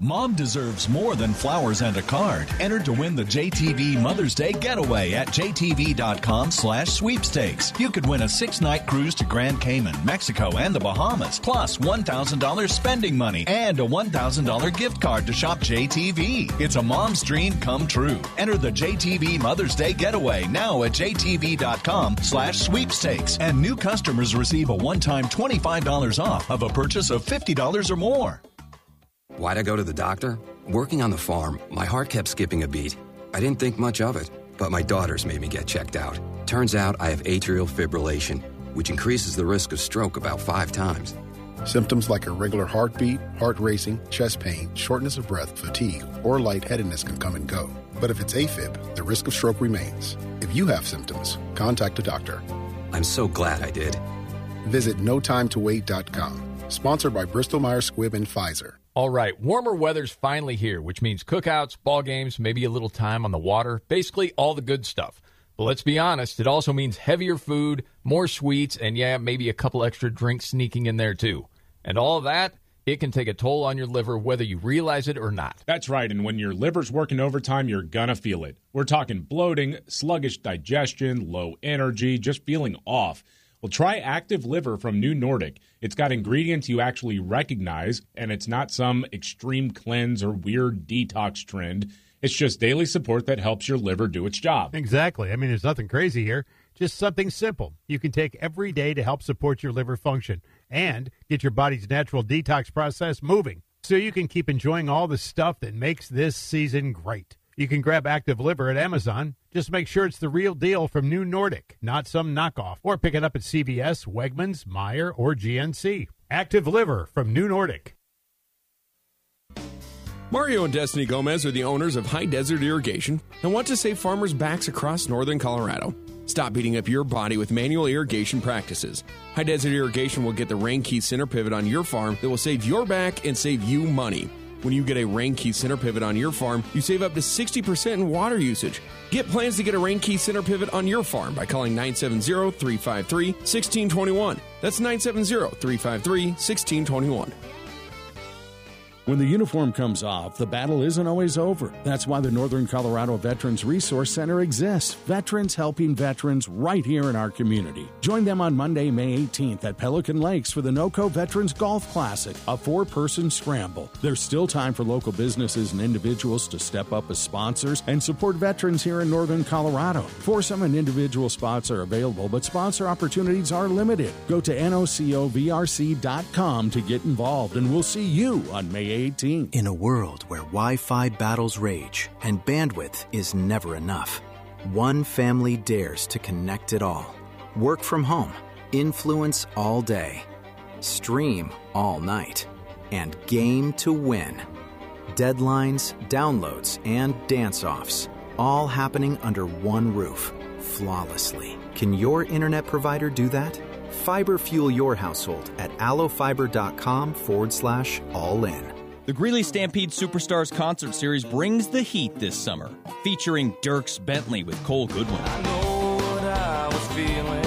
Mom deserves more than flowers and a card. Enter to win the JTV Mother's Day Getaway at jtv.com/sweepstakes. You could win a 6-night cruise to Grand Cayman, Mexico, and the Bahamas, plus $1,000 spending money and a $1,000 gift card to shop JTV. It's a mom's dream come true. Enter the JTV Mother's Day Getaway now at jtv.com/sweepstakes. And new customers receive a one-time $25 off of a purchase of $50 or more. Why'd I go to the doctor? Working on the farm, my heart kept skipping a beat. I didn't think much of it, but my daughters made me get checked out. Turns out I have atrial fibrillation, which increases the risk of stroke about 5 times. Symptoms like irregular heartbeat, heart racing, chest pain, shortness of breath, fatigue, or lightheadedness can come and go. But if it's AFib, the risk of stroke remains. If you have symptoms, contact a doctor. I'm so glad I did. Visit notimetowait.com. Sponsored by Bristol-Myers Squibb and Pfizer. All right, warmer weather's finally here, which means cookouts, ball games, maybe a little time on the water, basically all the good stuff. But let's be honest, it also means heavier food, more sweets, and yeah, maybe a couple extra drinks sneaking in there too. And all of that, it can take a toll on your liver whether you realize it or not. That's right, and when your liver's working overtime, you're gonna feel it. We're talking bloating, sluggish digestion, low energy, just feeling off. Well, try Active Liver from New Nordic. It's got ingredients you actually recognize, and it's not some extreme cleanse or weird detox trend. It's just daily support that helps your liver do its job. Exactly. I mean, there's nothing crazy here. Just something simple you can take every day to help support your liver function and get your body's natural detox process moving so you can keep enjoying all the stuff that makes this season great. You can grab Active Liver at Amazon. Just make sure it's the real deal from New Nordic, not some knockoff. Or pick it up at CVS, Wegmans, Meijer, or GNC. Active Liver from New Nordic. Mario and Destiny Gomez are the owners of High Desert Irrigation and want to save farmers' backs across northern Colorado. Stop beating up your body with manual irrigation practices. High Desert Irrigation will get the Rain Key center pivot on your farm that will save your back and save you money. When you get a Rain Key center pivot on your farm, you save up to 60% in water usage. Get plans to get a Rain Key center pivot on your farm by calling 970-353-1621. That's 970-353-1621. When the uniform comes off, the battle isn't always over. That's why the Northern Colorado Veterans Resource Center exists. Veterans helping veterans right here in our community. Join them on Monday, May 18th at Pelican Lakes for the NOCO Veterans Golf Classic, a 4-person scramble. There's still time for local businesses and individuals to step up as sponsors and support veterans here in Northern Colorado. Foursome and individual spots are available, but sponsor opportunities are limited. Go to nocovrc.com to get involved, and we'll see you on May 18. In a world where Wi-Fi battles rage and bandwidth is never enough, one family dares to connect it all. Work from home, influence all day, stream all night, and game to win. Deadlines, downloads, and dance-offs, all happening under one roof, flawlessly. Can your internet provider do that? Fiber fuel your household at allofiber.com/all-in. The Greeley Stampede Superstars Concert Series brings the heat this summer, featuring Dierks Bentley with Cole Goodwin. I know what I was feeling,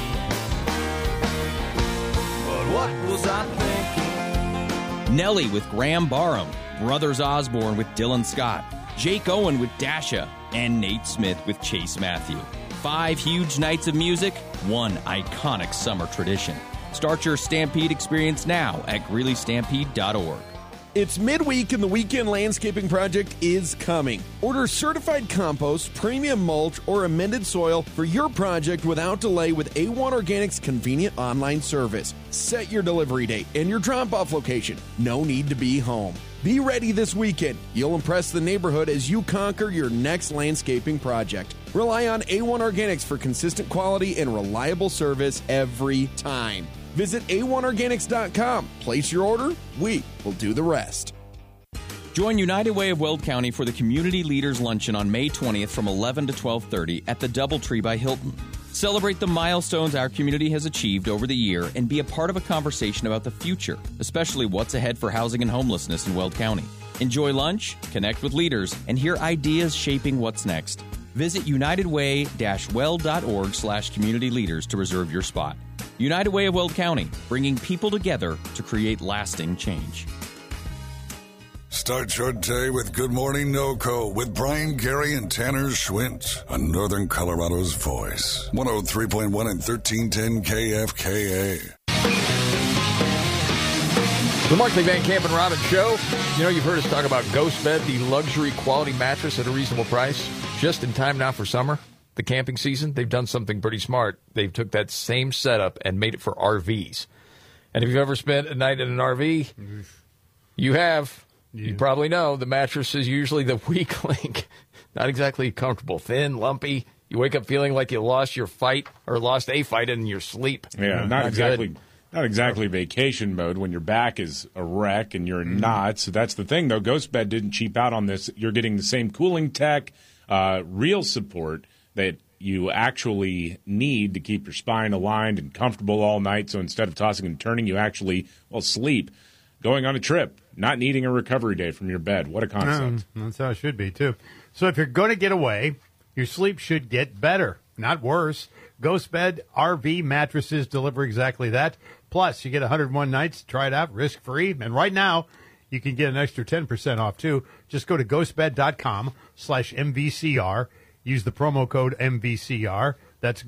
but what was I thinking? Nelly with Graham Barham, Brothers Osborne with Dylan Scott, Jake Owen with Dasha, and Nate Smith with Chase Matthew. 5 huge nights of music, one iconic summer tradition. Start your Stampede experience now at GreeleyStampede.org. It's midweek and the weekend landscaping project is coming. Order certified compost, premium mulch, or amended soil for your project without delay with A1 Organics' convenient online service. Set your delivery date and your drop-off location. No need to be home. Be ready this weekend. You'll impress the neighborhood as you conquer your next landscaping project. Rely on A1 Organics for consistent quality and reliable service every time. Visit a1organics.com. Place your order. We will do the rest. Join United Way of Weld County for the Community Leaders Luncheon on May 20th from 11 to 12:30 at the Doubletree by Hilton. Celebrate the milestones our community has achieved over the year and be a part of a conversation about the future, especially what's ahead for housing and homelessness in Weld County. Enjoy lunch, connect with leaders, and hear ideas shaping what's next. Visit unitedway-weld.org/community leaders to reserve your spot. United Way of Weld County, bringing people together to create lasting change. Start your day with Good Morning NoCo with Brian Gary and Tanner Schwint on Northern Colorado's voice. 103.1 and 1310 KFKA. The Markley, Van Camp, and Robbins Show. You know, you've heard us talk about Ghost Bed, the luxury quality mattress at a reasonable price. Just in time now for summer, the camping season. They've done something pretty smart. They've took that same setup and made it for RVs. And if you've ever spent a night in an RV, you have. You probably know the mattress is usually the weak link. Not exactly comfortable. Thin, lumpy. You wake up feeling like you lost your fight or lost a fight in your sleep. Yeah, not exactly vacation mode when your back is a wreck and you're in knots. So that's the thing, though. Ghost Bed didn't cheap out on this. You're getting the same cooling tech, real support that you actually need to keep your spine aligned and comfortable all night. So instead of tossing and turning, you actually, sleep. Going on a trip, not needing a recovery day from your bed. What a concept. That's how it should be, too. So if you're going to get away, your sleep should get better, not worse. Ghost Bed RV mattresses deliver exactly that. Plus, you get 101 nights to try it out risk-free. And right now, you can get an extra 10% off, too. Just go to ghostbed.com/MVCR. Use the promo code MVCR. That's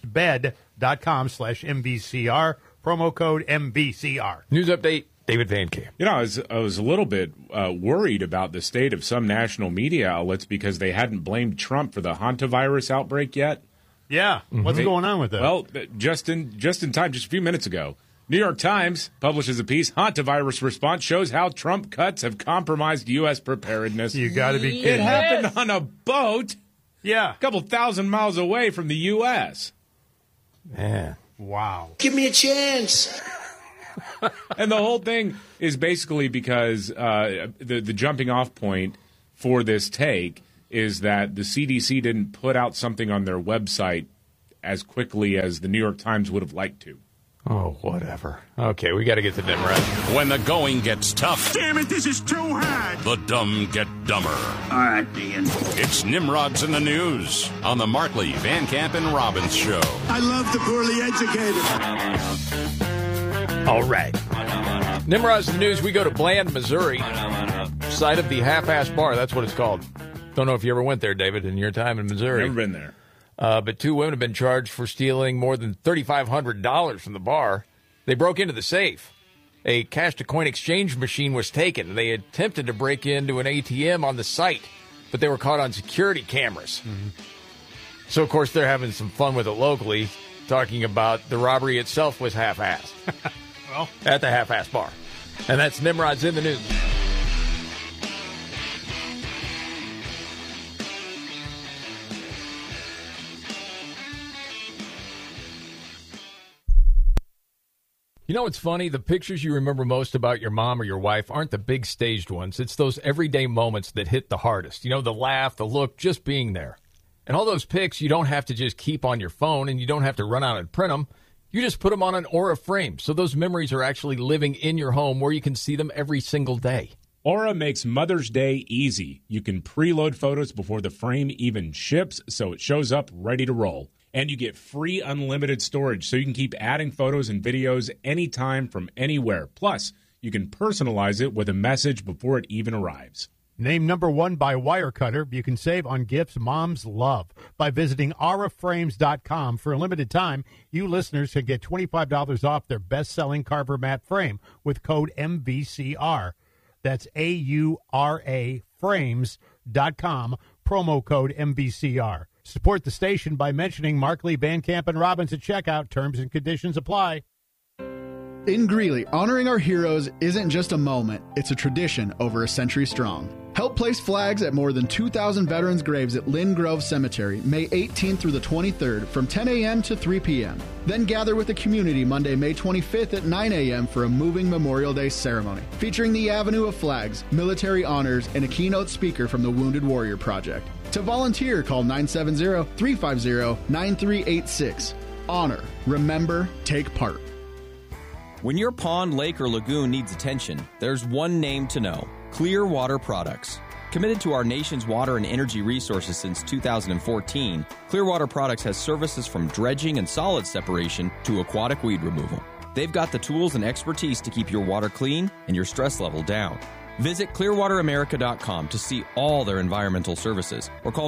ghostbed.com/MVCR. Promo code MVCR. News update, David Van Camp. You know, I was a little bit worried about the state of some national media outlets because they hadn't blamed Trump for the hantavirus outbreak yet. Yeah. What's going on with that? Well, just in time, just a few minutes ago, New York Times publishes a piece, Hantavirus Response Shows How Trump Cuts Have Compromised U.S. Preparedness. You got to be kidding. It happened on a boat a couple thousand miles away from the U.S. Man. Wow. Give me a chance. And the whole thing is basically because the jumping off point for this take is that the CDC didn't put out something on their website as quickly as the New York Times would have liked to. Oh, whatever. Okay, we got to get to Nimrod. When the going gets tough. Damn it, this is too hard. The dumb get dumber. All right, Ian. It's Nimrod's in the News on the Markley, Van Camp, and Robbins Show. I love the poorly educated. All right. Nimrod's in the News. We go to Bland, Missouri, site of the Half-Ass Bar. That's what it's called. Don't know if you ever went there, David, in your time in Missouri. Never been there. But two women have been charged for stealing more than $3,500 from the bar. They broke into the safe. A cash-to-coin exchange machine was taken. They attempted to break into an ATM on the site, but they were caught on security cameras. Mm-hmm. So, of course, they're having some fun with it locally, talking about the robbery itself was half-assed. Well, at the Half-Ass Bar. And that's Nimrod's in the News. You know what's funny? The pictures you remember most about your mom or your wife aren't the big staged ones. It's those everyday moments that hit the hardest. You know, the laugh, the look, just being there. And all those pics you don't have to just keep on your phone, and you don't have to run out and print them. You just put them on an Aura frame, so those memories are actually living in your home where you can see them every single day. Aura makes Mother's Day easy. You can preload photos before the frame even ships, so it shows up ready to roll. And you get free unlimited storage, so you can keep adding photos and videos anytime from anywhere. Plus, you can personalize it with a message before it even arrives. Named #1 by Wirecutter, you can save on gifts moms love by visiting auraframes.com. For a limited time, you listeners can get $25 off their best-selling Carver Mat frame with code MVCR. That's AURA frames.com, promo code MVCR. Support the station by mentioning Markley, Van Camp, and Robbins at checkout. Terms and conditions apply. In Greeley, honoring our heroes isn't just a moment, it's a tradition over a century strong. Help place flags at more than 2,000 veterans' graves at Lynn Grove Cemetery, May 18th through the 23rd from 10 a.m. to 3 p.m. Then gather with the community Monday, May 25th at 9 a.m. for a moving Memorial Day ceremony, featuring the Avenue of Flags, military honors, and a keynote speaker from the Wounded Warrior Project. To volunteer, call 970-350-9386. Honor, remember, take part. When your pond, lake, or lagoon needs attention, there's one name to know: Clearwater Products. Committed to our nation's water and energy resources since 2014, Clearwater Products has services from dredging and solid separation to aquatic weed removal. They've got the tools and expertise to keep your water clean and your stress level down. Visit clearwateramerica.com to see all their environmental services or call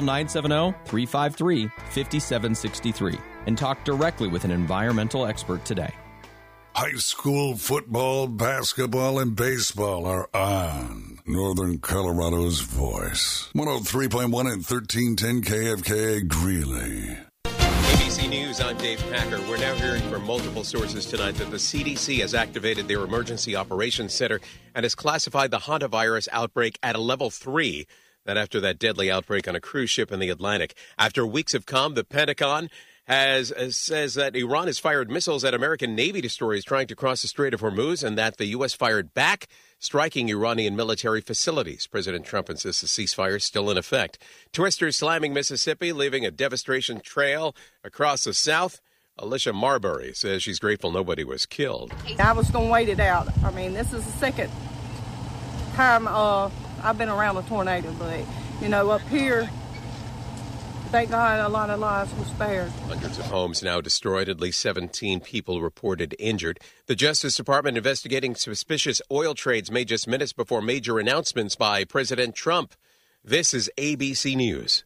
970-353-5763 and talk directly with an environmental expert today. High school football, basketball, and baseball are on Northern Colorado's voice. 103.1 and 1310 KFKA Greeley. ABC News, I'm Dave Packer. We're now hearing from multiple sources tonight that the CDC has activated their Emergency Operations Center and has classified the hantavirus outbreak at a level 3. That after that deadly outbreak on a cruise ship in the Atlantic. After weeks of calm, the Pentagon says that Iran has fired missiles at American Navy destroyers trying to cross the Strait of Hormuz and that the U.S. fired back, striking Iranian military facilities. President Trump insists the ceasefire is still in effect. Twisters slamming Mississippi, leaving a devastation trail across the South. Alicia Marbury says she's grateful nobody was killed. I was going to wait it out. I mean, this is the second time I've been around a tornado, but, up here, thank God a lot of lives were spared. Hundreds of homes now destroyed, at least 17 people reported injured. The Justice Department investigating suspicious oil trades made just minutes before major announcements by President Trump. This is ABC News.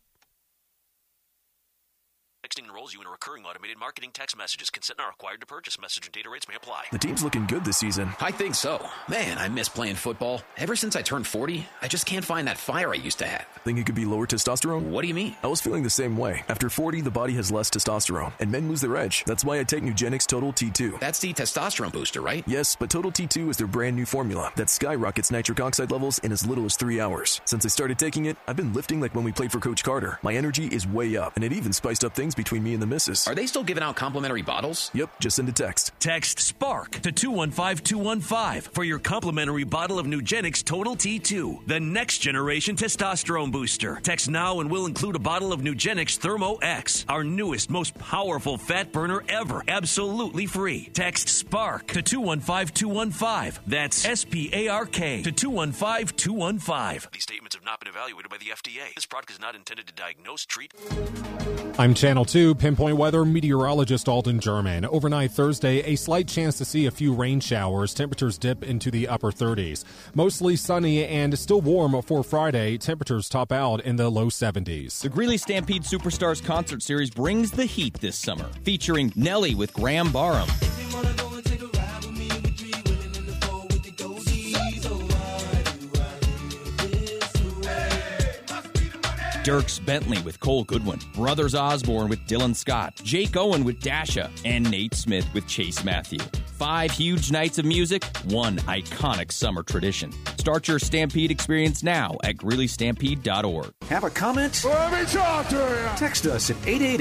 Texting enrolls you in a recurring automated marketing text messages. Consent not required to purchase. Message and data rates may apply. The team's looking good this season. I think so. Man, I miss playing football. Ever since I turned 40, I just can't find that fire I used to have. Think it could be lower testosterone? What do you mean? I was feeling the same way. After 40, the body has less testosterone, and men lose their edge. That's why I take Nugenix Total T2. That's the testosterone booster, right? Yes, but Total T2 is their brand new formula that skyrockets nitric oxide levels in as little as 3 hours. Since I started taking it, I've been lifting like when we played for Coach Carter. My energy is way up, and it even spiced up things between me and the missus. Are they still giving out complimentary bottles? Yep, just send a text. Text SPARK to 215-215 for your complimentary bottle of Nugenix Total T2, the next generation testosterone booster. Text now and we'll include a bottle of Nugenix Thermo X, our newest, most powerful fat burner ever, absolutely free. Text SPARK to 215-215. That's SPARK to 215-215. These statements have not been evaluated by the FDA. This product is not intended to diagnose, treat. I'm Channel 2 Pinpoint Weather meteorologist Alden German. Overnight Thursday, a slight chance to see a few rain showers. Temperatures dip into the upper 30s. Mostly sunny and still warm for Friday. Temperatures top out in the low 70s. The Greeley Stampede Superstars concert series brings the heat this summer, featuring Nelly with Graham Barham, Dierks Bentley with Cole Goodwin, Brothers Osborne with Dylan Scott, Jake Owen with Dasha, and Nate Smith with Chase Matthew. 5 huge nights of music, one iconic summer tradition. Start your Stampede experience now at GreeleyStampede.org. Have a comment? Let me talk to you. Text us at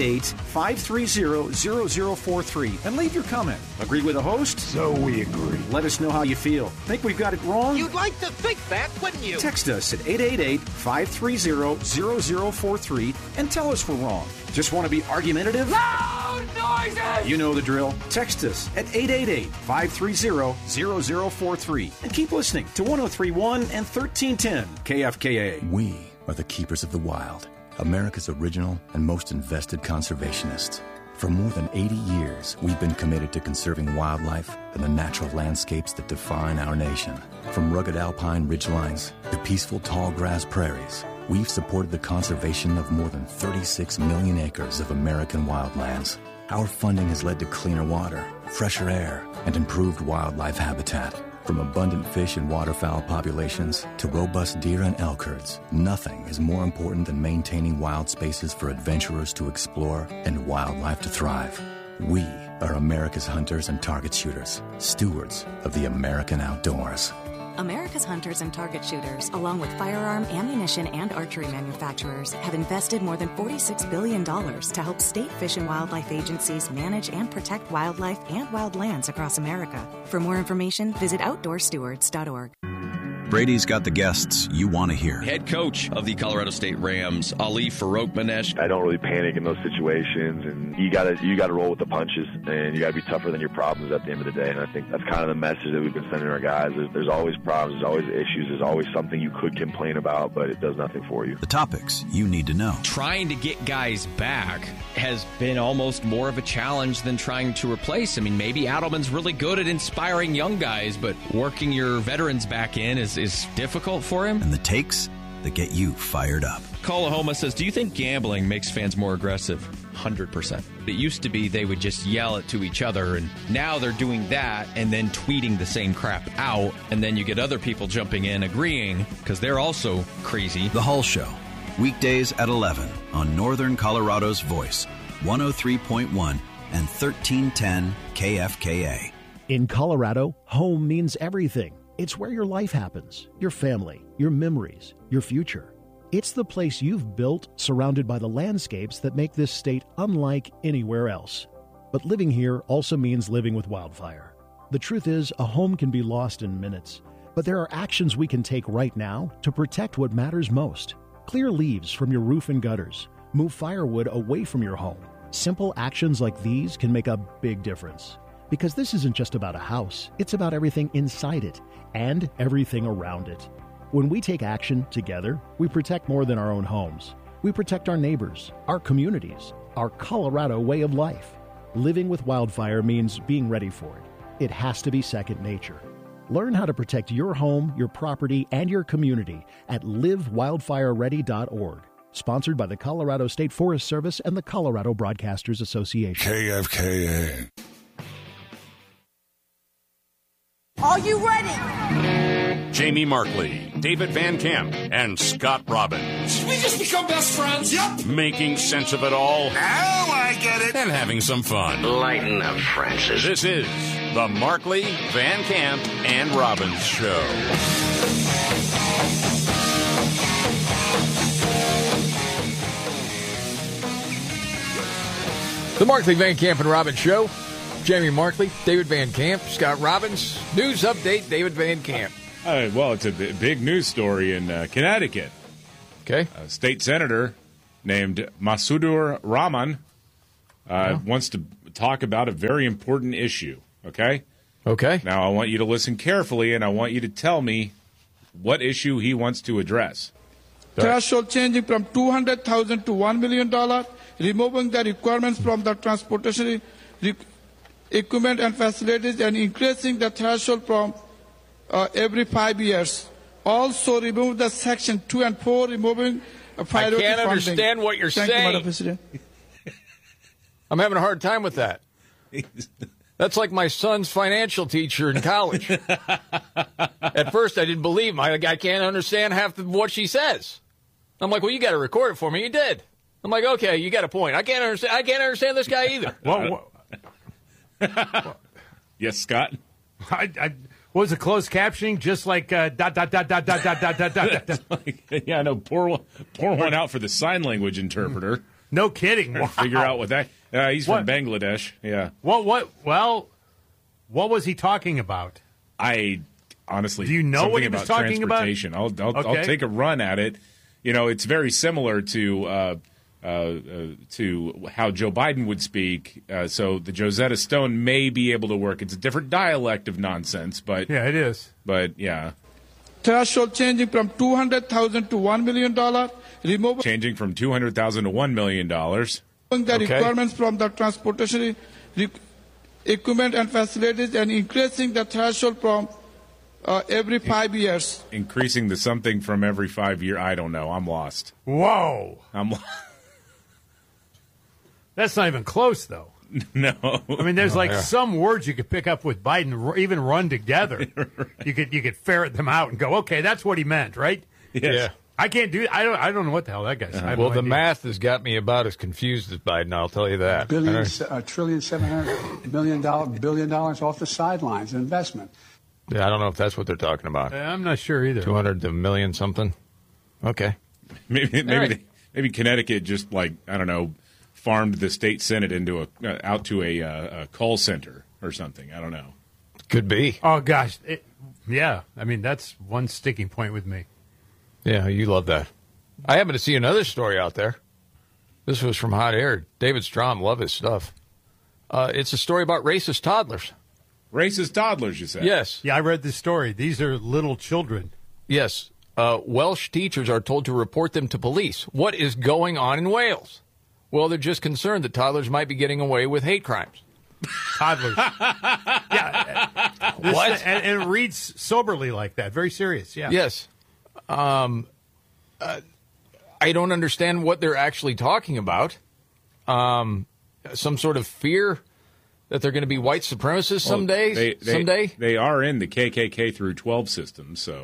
888-530-0043 and leave your comment. Agree with the host? So we agree. Let us know how you feel. Think we've got it wrong? You'd like to think that, wouldn't you? Text us at 888-530-0043 and tell us we're wrong. Just want to be argumentative? Loud noises! You know the drill. Text us at 888-530-0043 and keep listening to 103.1 and 1310 KFKA. We are the keepers of the wild, America's original and most invested conservationists. For more than 80 years, we've been committed to conserving wildlife and the natural landscapes that define our nation. From rugged alpine ridgelines to peaceful tall grass prairies, we've supported the conservation of more than 36 million acres of American wildlands. Our funding has led to cleaner water, fresher air, and improved wildlife habitat. From abundant fish and waterfowl populations to robust deer and elk herds, nothing is more important than maintaining wild spaces for adventurers to explore and wildlife to thrive. We are America's hunters and target shooters, stewards of the American outdoors. America's hunters and target shooters, along with firearm, ammunition, and archery manufacturers, have invested more than $46 billion to help state fish and wildlife agencies manage and protect wildlife and wildlands across America. For more information, visit OutdoorStewards.org. Brady's got the guests you want to hear. Head coach of the Colorado State Rams, Ali Farouk-Manesh. I don't really panic in those situations, and you gotta roll with the punches, and you gotta be tougher than your problems at the end of the day. And I think that's kind of the message that we've been sending our guys. There's always problems, there's always issues, there's always something you could complain about, but it does nothing for you. The topics you need to know. Trying to get guys back has been almost more of a challenge than trying to replace. I mean, maybe Adelman's really good at inspiring young guys, but working your veterans back in is is difficult for him. And the takes that get you fired up. Kalahoma says, do you think gambling makes fans more aggressive? 100%. It used to be they would just yell it to each other, and now they're doing that and then tweeting the same crap out, and then you get other people jumping in agreeing because they're also crazy. The Hull Show, weekdays at 11 on Northern Colorado's Voice, 103.1 and 1310 KFKA. In Colorado, home means everything. It's where your life happens, your family, your memories, your future. It's the place you've built, surrounded by the landscapes that make this state unlike anywhere else. But living here also means living with wildfire. The truth is, a home can be lost in minutes, but there are actions we can take right now to protect what matters most. Clear leaves from your roof and gutters. Move firewood away from your home. Simple actions like these can make a big difference. Because this isn't just about a house, it's about everything inside it and everything around it. When we take action together, we protect more than our own homes. We protect our neighbors, our communities, our Colorado way of life. Living with wildfire means being ready for it. It has to be second nature. Learn how to protect your home, your property, and your community at livewildfireready.org. Sponsored by the Colorado State Forest Service and the Colorado Broadcasters Association. KFKA. Are you ready? Jamie Markley, David Van Camp, and Scott Robbins. Did we just become best friends? Yep. Making sense of it all. Now I get it. And having some fun. Lighten up, Francis. This is the Markley, Van Camp, and Robbins Show. The Markley, Van Camp, and Robbins Show. Jamie Markley, David Van Camp, Scott Robbins. News update, David Van Camp. Well, it's a big news story in Connecticut. Okay. A state senator named Masudur Rahman wants to talk about a very important issue, okay? Okay. Now, I want you to listen carefully, and I want you to tell me what issue he wants to address. Threshold changing from $200,000 to $1 million, removing the requirements from the transportation equipment and facilities, and increasing the threshold from every 5 years. Also, remove the section 2 and 4, removing priority funding. I can't understand what you're saying. Thank you, Madam President. I'm having a hard time with that. That's like my son's financial teacher in college. At first, I didn't believe him. I can't understand half of what she says. I'm like, well, you got to record it for me. You did. I'm like, okay, you got a point. I can't understand this guy either. Yes, Scott? Was it closed captioning? Just like dot, dot, dot, dot, dot, dot, dot, dot, dot. Yeah, no, pour one out for the sign language interpreter. No kidding. Wow. Figure out what that... he's from Bangladesh, yeah. What was he talking about? I honestly... Do you know what he was talking about? I'll take a run at it. You know, it's very similar to how Joe Biden would speak. So the Josetta Stone may be able to work. It's a different dialect of nonsense, but... Yeah, it is. But, yeah. Threshold changing from $200,000 to $1 million. Changing from $200,000 to $1 million. The requirements from the transportation equipment and facilities, and increasing the threshold from every 5 years. Increasing the something from every 5 years. I don't know. I'm lost. Whoa. That's not even close, though. No. I mean, there's some words you could pick up with Biden, even run together. You could ferret them out and go, okay, that's what he meant, right? Yes. Yeah. I can't do it. I don't know what the hell that guy said. Well, the math has got me about as confused as Biden, I'll tell you that. $1.7 billion off the sidelines in investment. Yeah, I don't know if that's what they're talking about. I'm not sure either. 200 to a million something. Okay. Maybe Connecticut just farmed the state senate into out to a call center or something. I don't know. Could be. Oh gosh, yeah. I mean, that's one sticking point with me. Yeah, you love that. I happen to see another story out there. This was from Hot Air. David Strom, love his stuff. It's a story about racist toddlers. Racist toddlers, you said? Yes. Yeah, I read this story. These are little children. Yes. Welsh teachers are told to report them to police. What is going on in Wales? Well, they're just concerned that toddlers might be getting away with hate crimes. toddlers. What? And it reads soberly like that. Very serious, yeah. Yes. I don't understand what they're actually talking about. Some sort of fear that they're going to be white supremacists someday? Someday? They are in the KKK through 12 system, so.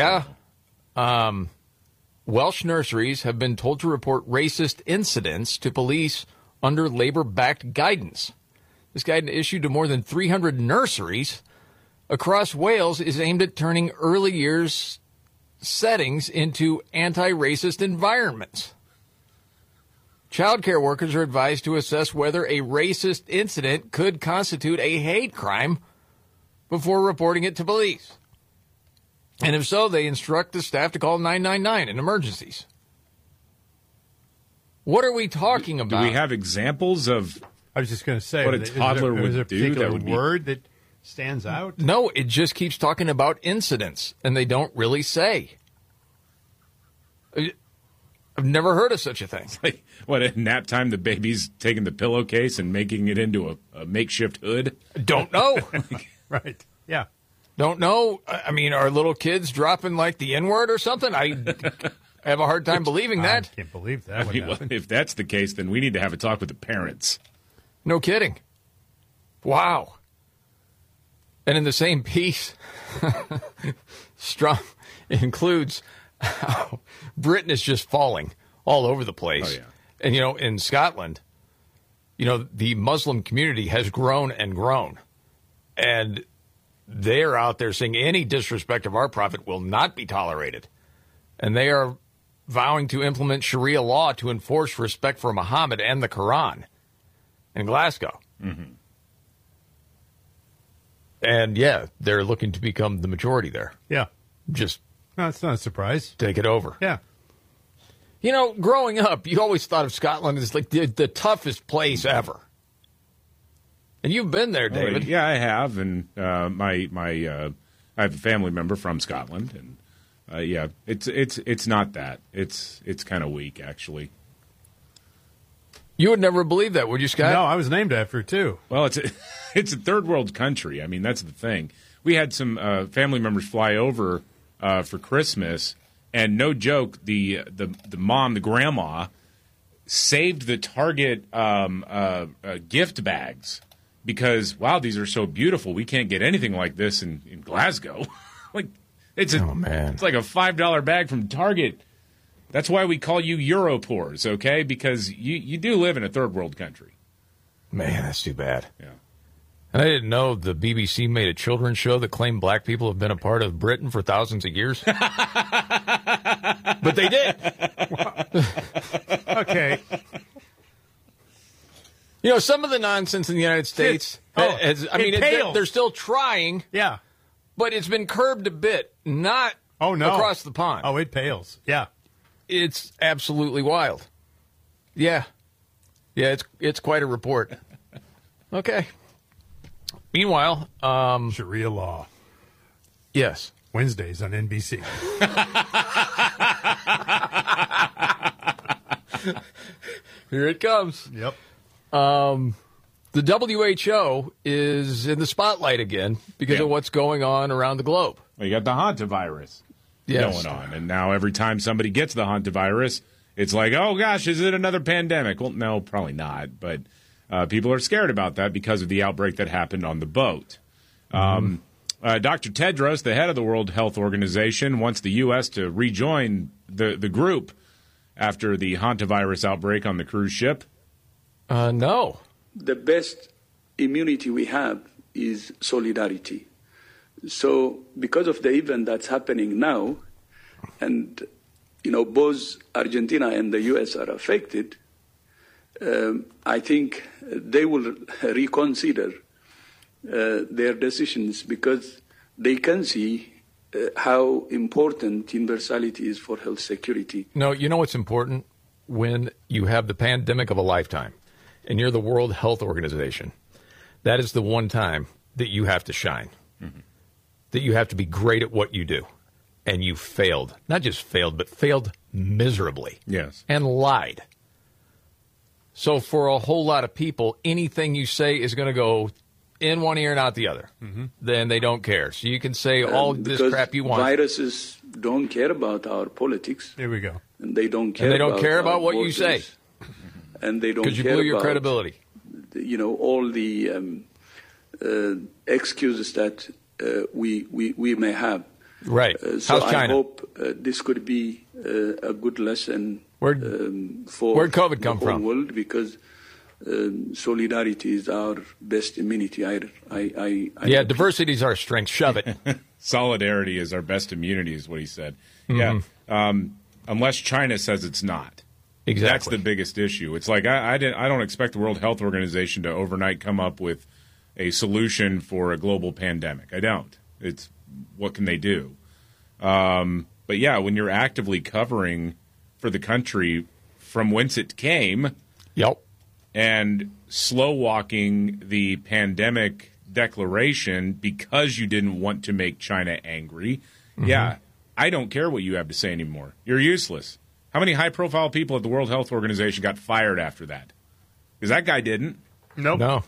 Welsh nurseries have been told to report racist incidents to police under Labour-backed guidance. This guidance issued to more than 300 nurseries across Wales is aimed at turning early years settings into anti-racist environments. Childcare workers are advised to assess whether a racist incident could constitute a hate crime before reporting it to police. And if so, they instruct the staff to call 999 in emergencies. What are we talking about? Do we have examples of I was just going to say, what a toddler would do? Is there a particular that would word that stands out? No, it just keeps talking about incidents, and they don't really say. I've never heard of such a thing. Like, what, at nap time, the baby's taking the pillowcase and making it into a makeshift hood? Don't know. Right, yeah. Don't know. I mean, are little kids dropping like the N-word or something? I have a hard time believing that. I can't believe that would happen. If that's the case, then we need to have a talk with the parents. No kidding. Wow. And in the same piece, Strum includes how Britain is just falling all over the place. Oh, yeah. And, in Scotland, the Muslim community has grown and grown. And they're out there saying any disrespect of our prophet will not be tolerated. And they are vowing to implement Sharia law to enforce respect for Muhammad and the Quran in Glasgow. Mm-hmm. And, they're looking to become the majority there. Yeah. Just no, it's not a surprise. Take it over. Yeah. Growing up, you always thought of Scotland as like the toughest place ever. And you've been there, David. Yeah, I have, and I have a family member from Scotland, and it's not that. It's kind of weak, actually. You would never believe that, would you, Scott? No, I was named after it too. Well, it's a third world country. I mean, that's the thing. We had some family members fly over for Christmas, and no joke, the mom, the grandma, saved the Target gift bags. Because, wow, these are so beautiful. We can't get anything like this in Glasgow. It's like a $5 bag from Target. That's why we call you Europores, okay? Because you do live in a third world country. Man, that's too bad. Yeah. And I didn't know the BBC made a children's show that claimed black people have been a part of Britain for thousands of years. But they did. Okay. Some of the nonsense in the United States, they're still trying. Yeah. But it's been curbed a bit, not across the pond. Oh, it pales. Yeah. It's absolutely wild. Yeah. Yeah, it's quite a report. Okay. Meanwhile, Sharia law. Yes. Wednesdays on NBC. Here it comes. Yep. The WHO is in the spotlight again because of what's going on around the globe. Well, you got the hantavirus going on. And now every time somebody gets the hantavirus, it's like, oh, gosh, is it another pandemic? Well, no, probably not. But people are scared about that because of the outbreak that happened on the boat. Dr. Tedros, the head of the World Health Organization, wants the U.S. to rejoin the group after the hantavirus outbreak on the cruise ship. No. The best immunity we have is solidarity. So because of the event that's happening now, and, both Argentina and the U.S. are affected, I think they will reconsider their decisions because they can see how important universality is for health security. No, you know what's important? When you have the pandemic of a lifetime and you're the World Health Organization, that is the one time that you have to shine, that you have to be great at what you do. And you failed. Not just failed, but failed miserably. Yes. And lied. So for a whole lot of people, anything you say is going to go in one ear and out the other. Then they don't care. So you can say all this crap you want. Viruses don't care about our politics. There we go. And they don't care. And they don't about care about what you voters, say. And they don't care because you blew your about, credibility. All the excuses that we may have. Right. So How's China? I hope this could be a good lesson where'd COVID come the whole from? world, because solidarity is our best immunity. Diversity is our strength. Shove it. Solidarity is our best immunity, is what he said. Yeah. Unless China says it's not. Exactly. That's the biggest issue. It's like I don't expect the World Health Organization to overnight come up with a solution for a global pandemic. I don't. It's what can they do? But yeah, when you're actively covering for the country from whence it came, and slow walking the pandemic declaration because you didn't want to make China angry, I don't care what you have to say anymore. You're useless. How many high-profile people at the World Health Organization got fired after that? Because that guy didn't. Nope.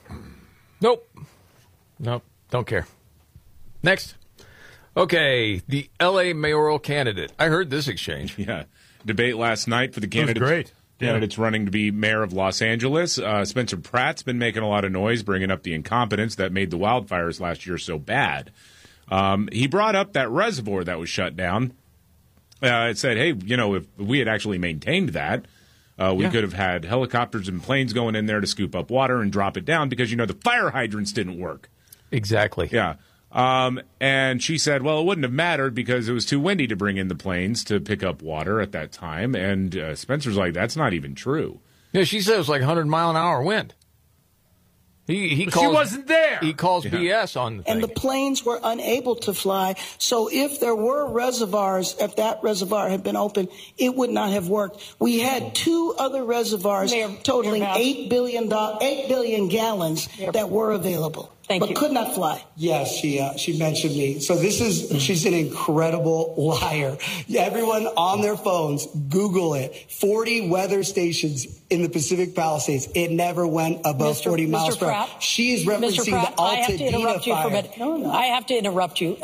Don't care. Next. Okay, the L.A. mayoral candidate. I heard this exchange. Yeah. Debate last night for the candidates. Great. Candidates running to be mayor of Los Angeles. Spencer Pratt's been making a lot of noise, bringing up the incompetence that made the wildfires last year so bad. He brought up that reservoir that was shut down. It said, hey, if we had actually maintained that, we could have had helicopters and planes going in there to scoop up water and drop it down because, the fire hydrants didn't work. Exactly. Yeah. And she said, well, it wouldn't have mattered because it was too windy to bring in the planes to pick up water at that time. And Spencer's like, that's not even true. Yeah, she said it was like 100-mile-an-hour wind. He she wasn't there. He calls BS on the thing. And the planes were unable to fly. So if there were reservoirs, if that reservoir had been open, it would not have worked. We had two other reservoirs totaling 8 billion gallons that were available. But could not fly. Yes, she mentioned me. So she's an incredible liar. Everyone on their phones, Google it. 40 weather stations in the Pacific Palisades. It never went above 40 miles per hour. She is referencing the Altadena fire. I have to interrupt you.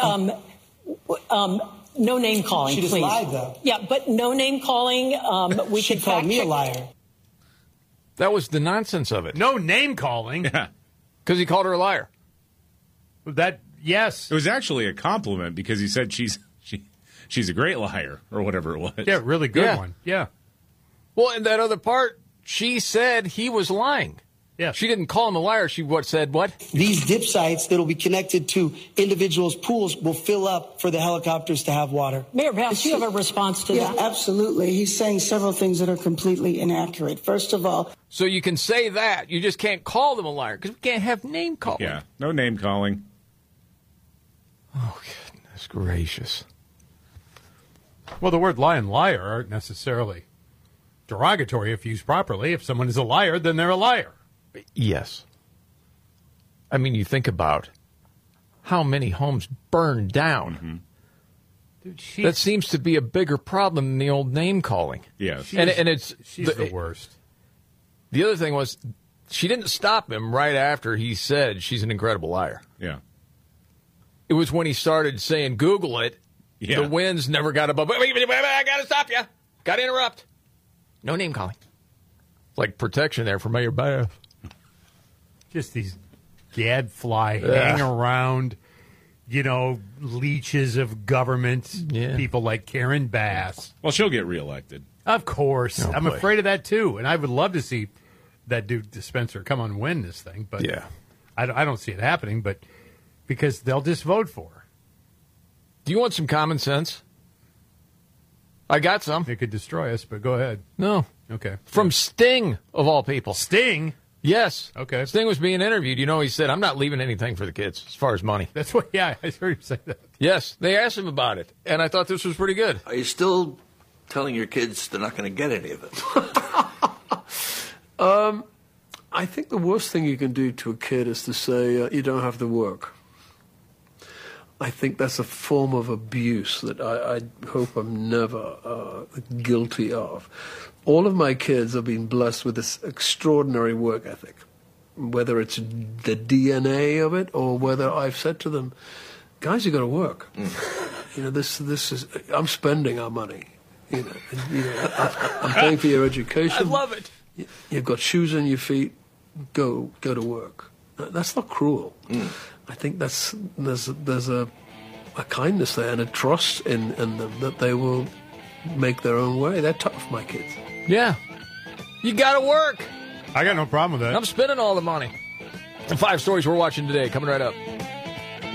No name calling, She just please. lied, though. Yeah, but no name calling. She called me a liar. That was the nonsense of it. No name calling. Yeah. Because he called her a liar. Yes. It was actually a compliment because he said she's a great liar or whatever it was. Yeah, really good one. Yeah. Well, in that other part, she said he was lying. Yeah. She didn't call him a liar. She said what? These dip sites that will be connected to individuals' pools will fill up for the helicopters to have water. Mayor, perhaps you have a response to that. Yeah, absolutely. He's saying several things that are completely inaccurate. First of all, so you can say that. You just can't call them a liar because we can't have name calling. Yeah, no name calling. Oh, goodness gracious. Well, the word lie and liar aren't necessarily derogatory if used properly. If someone is a liar, then they're a liar. Yes. I mean, you think about how many homes burned down. Dude, that seems to be a bigger problem than the old name calling. Yes. She's the worst. The other thing was she didn't stop him right after he said she's an incredible liar. Yeah. It was when he started saying, Google it. Yeah. The winds never got above. Wait, I got to stop you. Got to interrupt. No name calling. Like protection there for Mayor Bath. Just these gadfly hang around, leeches of government. Yeah. People like Karen Bass. Well, she'll get reelected. Of course. Oh, I'm boy. afraid of that, too. And I would love to see that dude, Spencer, come on and win this thing. But yeah. I don't see it happening, but because they'll just vote for her. Do you want some common sense? I got some. It could destroy us, but go ahead. No. Okay. From Sting, of all people. Sting? Yes. Okay. Sting was being interviewed. He said, I'm not leaving anything for the kids as far as money. That's what, I heard him say that. Yes. They asked him about it, and I thought this was pretty good. Are you still telling your kids they're not going to get any of it? I think the worst thing you can do to a kid is to say, you don't have to work. I think that's a form of abuse that I hope I'm never guilty of. All of my kids have been blessed with this extraordinary work ethic, whether it's the DNA of it or whether I've said to them, guys, you got to work. This is, I'm spending our money. I'm paying for your education. I love it. You've got shoes on your feet. Go to work. That's not cruel. I think there's a kindness there and a trust in them that they will make their own way. They're tough, my kids. Yeah. You got to work. I got no problem with that. I'm spending all the money. The 5 stories we're watching today, coming right up.